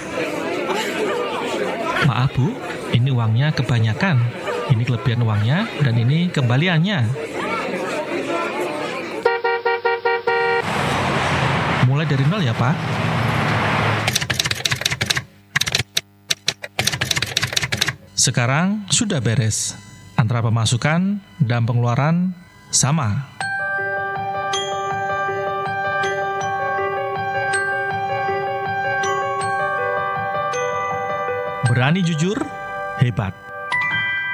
Maaf Bu, ini uangnya kebanyakan. Ini kelebihan uangnya dan ini kembaliannya. Mulai dari nol ya Pak. Sekarang sudah beres. Antara pemasukan dan pengeluaran sama. Berani jujur, hebat.